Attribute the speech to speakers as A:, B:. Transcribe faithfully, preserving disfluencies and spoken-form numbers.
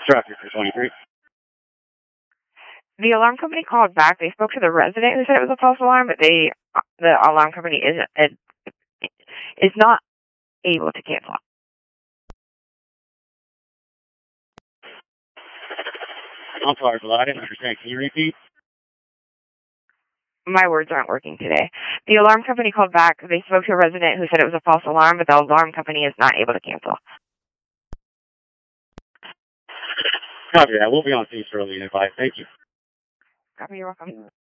A: Traffic for twenty-three.
B: The alarm company called back. They spoke to the resident who said it was a false alarm, but they, the alarm company isn't, is not able to cancel.
A: I'm sorry, but I didn't understand. Can you repeat?
B: My words aren't working today. The alarm company called back. They spoke to a resident who said it was a false alarm, but the alarm company is not able to cancel.
A: Copy that. We'll be on scene shortly, advice. Thank you.
B: Copy, you're welcome.